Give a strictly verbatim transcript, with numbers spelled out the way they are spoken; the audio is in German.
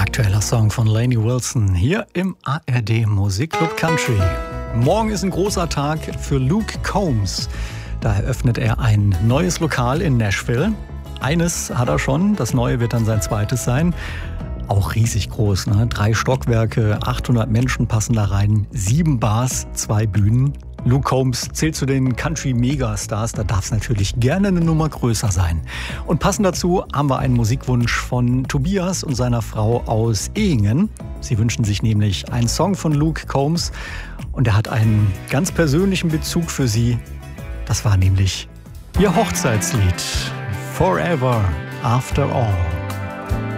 Aktueller Song von Lainey Wilson hier im A R D Musikclub Country. Morgen ist ein großer Tag für Luke Combs. Da eröffnet er ein neues Lokal in Nashville. Eines hat er schon, das neue wird dann sein zweites sein. Auch riesig groß, ne? Drei Stockwerke, achthundert Menschen passen da rein, sieben Bars, zwei Bühnen. Luke Combs zählt zu den Country-Megastars, da darf es natürlich gerne eine Nummer größer sein. Und passend dazu haben wir einen Musikwunsch von Tobias und seiner Frau aus Ehingen. Sie wünschen sich nämlich einen Song von Luke Combs und er hat einen ganz persönlichen Bezug für sie. Das war nämlich ihr Hochzeitslied, Forever After All.